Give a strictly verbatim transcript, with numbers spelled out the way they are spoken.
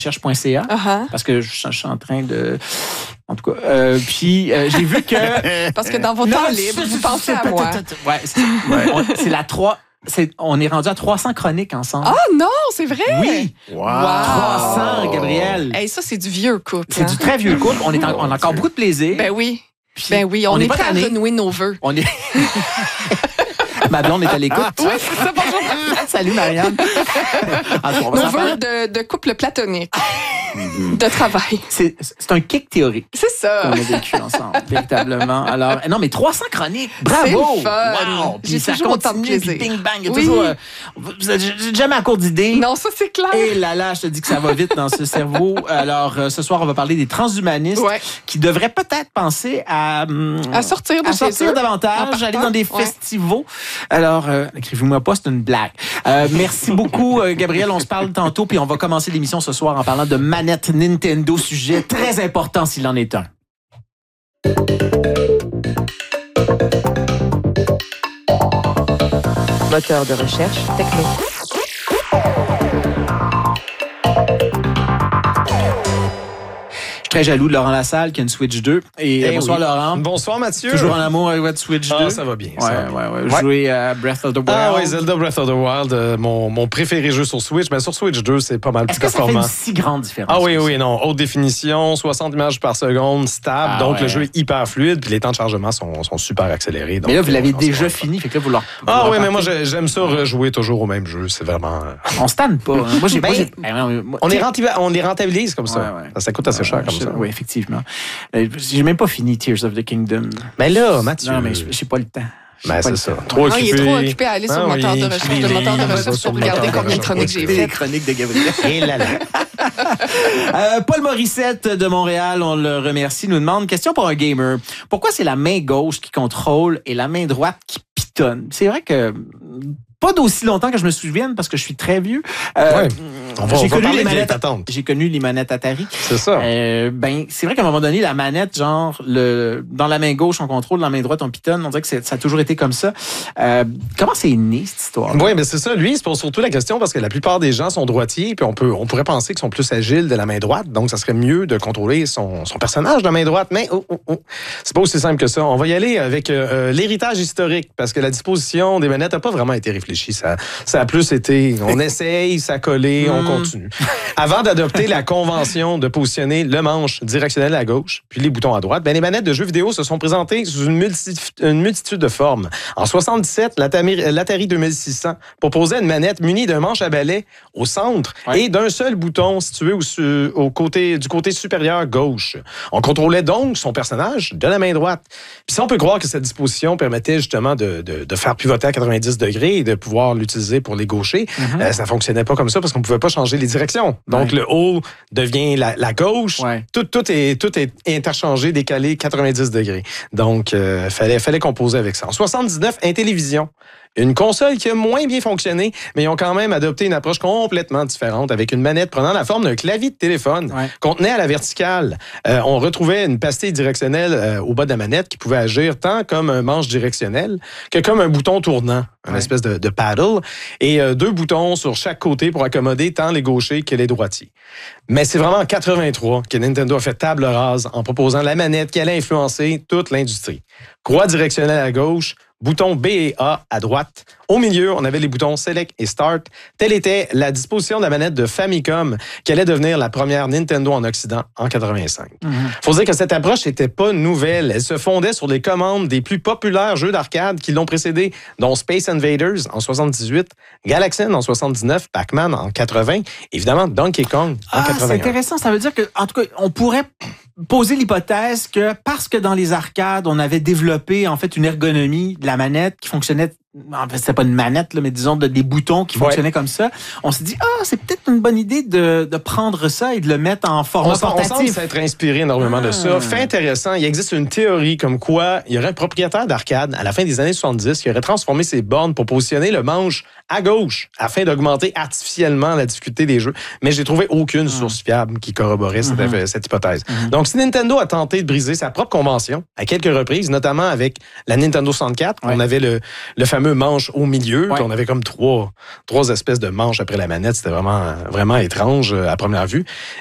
cherche point c a Uh-huh. parce que je, je suis en train de... En tout cas, euh, puis euh, j'ai vu que... Parce que dans vos temps libres, vous pensez à moi. Ouais, c'est, ouais, on- c'est la trois... C'est, on est rendu à trois cents chroniques ensemble. Ah non, c'est vrai? Oui! Wow! trois cents, Gabriel! Hey, ça, c'est du vieux couple. C'est hein? du très vieux couple. On, est en- on a encore beaucoup de plaisir. Ben oui. Puis Ben oui, on, on est est pas prêt à tanné. renouer nos vœux. On est... Ma blonde est à l'écoute. Oui, c'est ça, bonjour. Salut, Marianne. En tout cas, on va Nos s'en vœux parler. de, de couple platonique, de travail. C'est, c'est un kick théorique C'est ça. qu'on a vécu ensemble, véritablement. Alors, non, mais trois cents chroniques, bravo! C'est fun. Wow! Puis J'ai ça toujours autant de continue, plaisir. puis bing bang, il y a Oui. toujours... euh, vous êtes jamais à court d'idées. Non, ça, c'est clair. Et là là, je te dis que ça va vite dans ce cerveau. Alors, euh, ce soir, on va parler des transhumanistes Ouais. qui devraient peut-être penser à... hum, À sortir de à chez sortir eux. En davantage, partant. aller dans des Ouais. festivals. Alors, euh, écrivez-moi pas, c'est une blague. Euh, merci beaucoup, euh, Gabriel. On se parle tantôt, puis on va commencer l'émission ce soir en parlant de manettes Nintendo, sujet très important s'il en est un. Moteur de recherche techno. Très jaloux de Laurent Lassalle qui a une Switch deux. Et Eh bonsoir, oui. Laurent. Bonsoir, Mathieu. Toujours en amour avec votre Switch deux. Ah, ça va bien. Ouais, ça va bien. ouais, ouais, Ouais. Jouer à Breath of the Wild. Ah oui, Zelda Breath of the Wild, euh, mon, mon préféré jeu sur Switch. Mais sur Switch deux, c'est pas mal plus Est-ce que ça fait performant. une si grande différence? Ah oui, que oui, ça? non. Haute définition, soixante images par seconde, stable. Ah donc, ouais. le jeu est hyper fluide. Puis les temps de chargement sont, sont super accélérés. Donc, Mais là, vous l'avez on- on déjà se- fini, fait que là, vous leur. Ah vous oui, leur mais moi, partez. j'ai- j'aime ça rejouer toujours au même jeu. C'est vraiment... euh, On se tanne pas. hein. Moi, j'ai. Ben, moi, j'ai- eh, non, moi, On tu les, sais- rentabilise, on les rentabilise comme ça. Ouais, ouais. Ça, ça coûte assez cher comme Je- ça. Oui, effectivement. Euh, J'ai même pas fini Tears of the Kingdom. Mais là, Mathieu... Non, mais j'ai j'ai pas le temps. J'ai Ben, pas c'est le ça. temps. Trop Non, il est occupé. trop occupé à aller sur Ah le moteur oui, de recherche, écrit le des moteur de livres, recherche sur pour le regarder moteur combien de de chroniques j'ai Les faites. chroniques de Gabriel. Et là là. Euh, Paul Morissette de Montréal, on le remercie, nous demande, question pour un gamer, pourquoi c'est la main gauche qui contrôle et la main droite qui pitonne? C'est vrai que pas d'aussi longtemps que je me souvienne parce que je suis très vieux. Euh, Ouais. On va, j'ai on va connu parler les de vieilles manettes. patentes. J'ai connu les manettes Atari. C'est ça. Euh, ben, c'est vrai qu'à un moment donné, la manette, genre, le, dans la main gauche, on contrôle, dans la main droite, on pitonne. On dirait que c'est- ça a toujours été comme ça. Euh, comment c'est né, cette histoire? Oui, mais c'est ça. Lui, il se pose surtout la question parce que la plupart des gens sont droitiers, puis on, peut, on pourrait penser qu'ils sont plus agiles de la main droite, donc ça serait mieux de contrôler son, son personnage de la main droite. Mais oh, oh, oh, c'est pas aussi simple que ça. On va y aller avec euh, l'héritage historique parce que la disposition des manettes n'a pas vraiment été réfléchie. Ça, ça a plus été on essaye, ça collé, on Mm. continue. Avant d'adopter la convention de positionner le manche directionnel à gauche, puis les boutons à droite, ben, les manettes de jeux vidéo se sont présentées sous une, multi- une multitude de formes. En soixante-dix-sept, l'Atari l'Atari deux mille six cents proposait une manette munie d'un manche à balai au centre Ouais. et d'un seul bouton situé au, su- au côté, du côté supérieur gauche. On contrôlait donc son personnage de la main droite. Puis si on peut croire que cette disposition permettait justement de, de, de faire pivoter à quatre-vingt-dix degrés et de pouvoir l'utiliser pour les gauchers, Mhm. euh, ça fonctionnait pas comme ça parce qu'on pouvait pas changer les directions. Donc Ouais. le haut devient la, la gauche. Ouais. Tout, tout, est, tout est interchangé, décalé quatre-vingt-dix degrés. Donc, euh, fallait, fallait composer avec ça. En soixante-dix-neuf, Intellivision. Une console qui a moins bien fonctionné, mais ils ont quand même adopté une approche complètement différente avec une manette prenant la forme d'un clavier de téléphone Ouais. qu'on tenait à la verticale. Euh, on retrouvait une pastille directionnelle euh, au bas de la manette qui pouvait agir tant comme un manche directionnel que comme un bouton tournant, une Ouais. espèce de, de paddle, et euh, deux boutons sur chaque côté pour accommoder tant les gauchers que les droitiers. Mais c'est vraiment en quatre-vingt-trois que Nintendo a fait table rase en proposant la manette qui allait influencer toute l'industrie. Croix directionnelle à gauche, bouton B et A à droite. Au milieu, on avait les boutons Select et Start. Telle était la disposition de la manette de Famicom qui allait devenir la première Nintendo en Occident en quatre-vingt-cinq. Mhm. Faut dire que cette approche n'était pas nouvelle. Elle se fondait sur les commandes des plus populaires jeux d'arcade qui l'ont précédé, dont Space Invaders en soixante-dix-huit, Galaxian en soixante-dix-neuf, Pac-Man en quatre-vingts, évidemment Donkey Kong en Ah, c'est quatre-vingt-un. intéressant. Ça veut dire que, en tout cas, on pourrait poser l'hypothèse que parce que dans les arcades, on avait développé en fait une ergonomie de la manette qui fonctionnait. En fait, c'était pas une manette, là, mais disons de, des boutons qui Ouais. fonctionnaient comme ça. On s'est dit, ah, c'est peut-être une bonne idée de, de prendre ça et de le mettre en format On, s'en- on semble portatif. s'être inspiré énormément Ah. de ça. Fait intéressant, il existe une théorie comme quoi il y aurait un propriétaire d'arcade à la fin des années soixante-dix qui aurait transformé ses bornes pour positionner le manche à gauche afin d'augmenter artificiellement la difficulté des jeux. Mais j'ai trouvé aucune source fiable qui corroborait cette, Mhm. cette hypothèse. Mhm. Donc, si Nintendo a tenté de briser sa propre convention à quelques reprises, notamment avec la Nintendo soixante-quatre, Ouais. on avait le, le fameux fameux manche au milieu. Ouais. Puis on avait comme trois, trois espèces de manches après la manette. C'était vraiment, vraiment étrange à première vue.